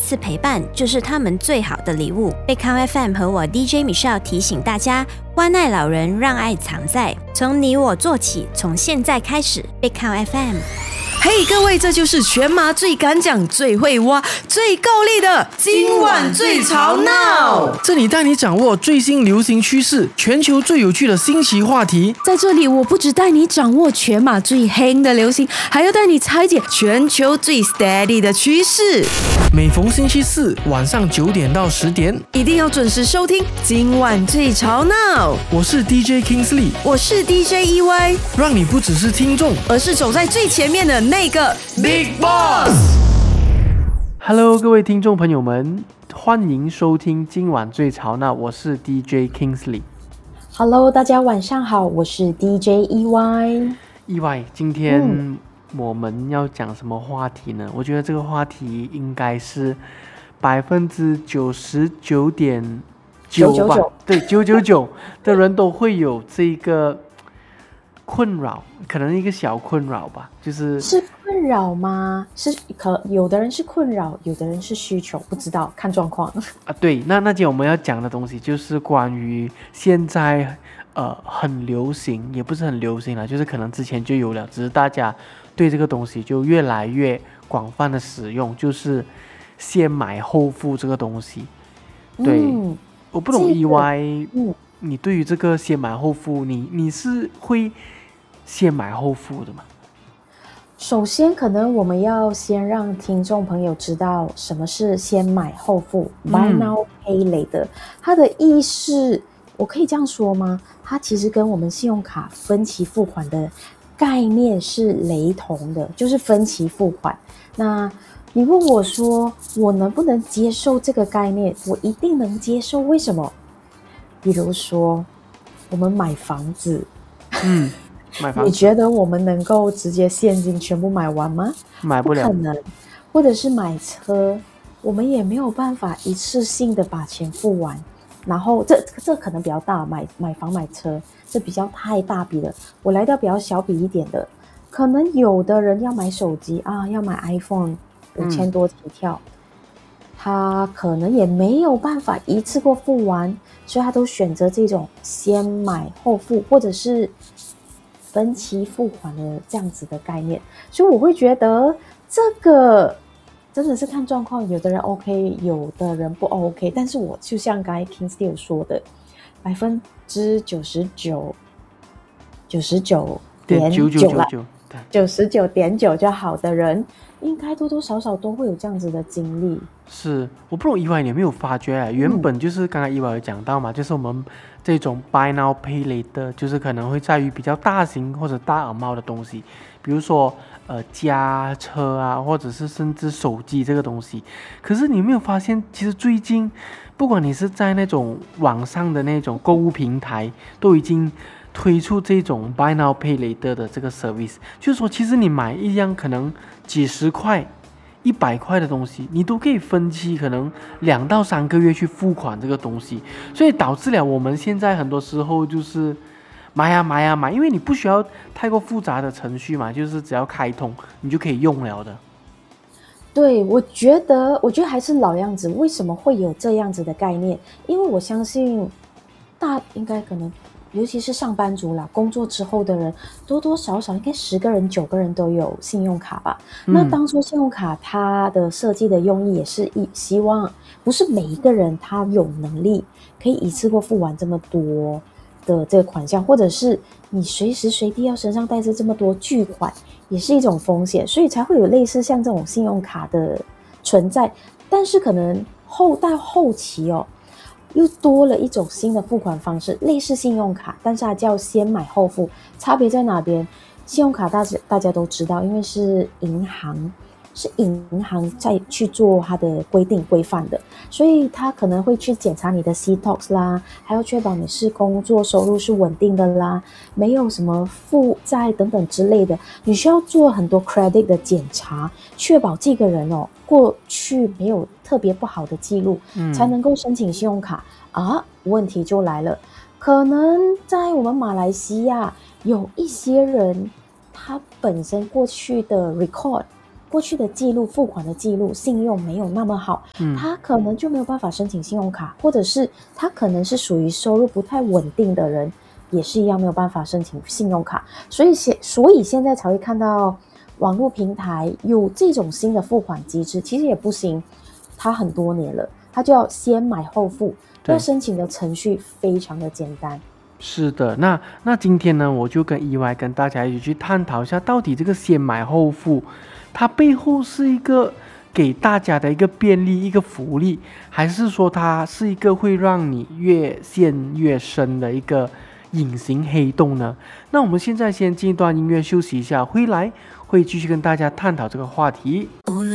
次陪伴就是他们最好的礼物。贝康 FM 和我 DJ Michelle 提醒大家，关爱老人，让爱藏在，从你我做起，从现在开始。贝康 FM。 嘿，各位，这就是全马最敢讲、最会挖、最够力的今晚最吵闹。 这里带你掌握最新流行趋势，全球最有趣的新奇话题。 在这里，我不只带你掌握全马最黑的流行，还要带你拆解全球最 steady 的趋势。 每逢星期四晚上9点到10点， 一定要准时收听今晚最吵闹。 我是 DJ Kingsley， 我是 DJ EY， 让你不只是听众， 而是走在最前面的那个 Big Boss。Hello， 各位听众朋友们，欢迎收听今晚最吵闹，我是 DJ Kingsley。Hello， 大家晚上好，我是 DJ EY。 今天我们要讲什么话题呢？我觉得这个话题应该是99.9%吧，对，999的人都会有这个困扰，可能一个小困扰吧，是困扰吗？有的人是困扰，有的人是需求，不知道，看状况啊。对，那今天我们要讲的东西就是关于现在很流行，也不是很流行啦，就是可能之前就有了，只是大家对这个东西就越来越广泛的使用，就是先买后付这个东西。对，我不懂EY，你对于这个先买后付，你是会先买后付的吗？ 首先，可能我们要先让听众朋友知道什么是先买后付 （Buy Now Pay Later）。它的意思，我可以这样说吗？它其实跟我们信用卡分期付款的概念是雷同的，就是分期付款。那你问我说，我能不能接受这个概念？我一定能接受。为什么？比如说，我们买房子，你觉得我们能够直接现金全部买完吗？ 买不了， 不可能。或者是买车，我们也没有办法一次性的把钱付完。然后这可能比较大，买房买车这比较太大笔了。我来到比较小笔一点的，可能有的人要买手机啊，要买 iPhone 5000多起跳，他可能也没有办法一次过付完，所以他都选择这种先买后付或者是分期付款的这样子的概念。所以我会觉得这个真的是看状况，有的人 OK， 有的人不 OK。但是我就像刚才 Kingsley 说的，99.9%99.9% 就好的人，应该多多少少都会有这样子的经历。 是，我不懂EY你有没有发觉原本就是刚才EY有讲到嘛，就是我们这种 Buy Now Pay Later， 就是可能会在于比较大型或者大amount的东西，比如说家车啊，或者是甚至手机这个东西。可是你有没有发现，其实最近不管你是在那种网上的那种购物平台，都已经推出这种 Buy Now Pay Later 的这个 service， 就是说其实你买一样可能几十块100块的东西，你都可以分期，可能2到3个月去付款这个东西，所以导致了我们现在很多时候就是买，因为你不需要太过复杂的程序嘛，就是只要开通你就可以用了的。 对，我觉得还是老样子。为什么会有这样子的概念？因为我相信应该可能尤其是上班族啦，工作之后的人多多少少应该10个人9个人都有信用卡吧。那当初信用卡它的设计的用意也是希望不是每一个人他有能力可以一次过付完这么多的这个款项，或者是你随时随地要身上带着这么多巨款，也是一种风险，所以才会有类似像这种信用卡的存在。但是可能到后期又多了一种新的付款方式，类似信用卡，但是它叫先买后付。差别在哪边？信用卡大家都知道，因为是银行在去做它的规定规范的，所以它可能会去检查你的 CTOX 啦，还要确保你是工作收入是稳定的啦，没有什么负债等等之类的。你需要做很多 credit 的检查，确保这个人过去没有特别不好的记录，才能够申请信用卡啊。问题就来了，可能在我们马来西亚有一些人，他本身过去的 record 过去的记录、付款的记录、信用没有那么好，他可能就没有办法申请信用卡，或者是他可能是属于收入不太稳定的人，也是一样没有办法申请信用卡。所以现在才会看到网络平台有这种新的付款机制，其实也不行，它很多年了，它就要先买后付，要申请的程序非常的简单。 是的，那今天呢，我就跟EY跟大家一起去探讨一下，到底这个先买后付，它背后是一个给大家的一个便利、一个福利，还是说它是一个会让你越陷越深的一个隐形黑洞呢？那我们现在先进一段音乐休息一下，回来会继续跟大家探讨这个话题。 无论